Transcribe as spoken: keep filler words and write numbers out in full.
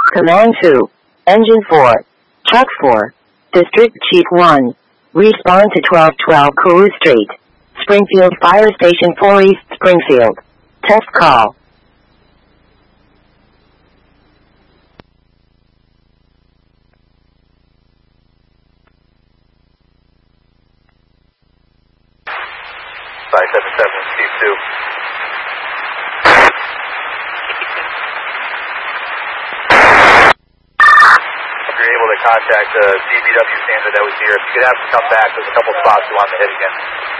Command two. Engine four. Truck four. District Chief one. Respond to twelve twelve Cool Street. Springfield Fire Station four East Springfield. Test call. five seven seven, Chief two. If you're able to contact the D B W standard that was here, if you could have them come back, there's a couple spots you want to hit again.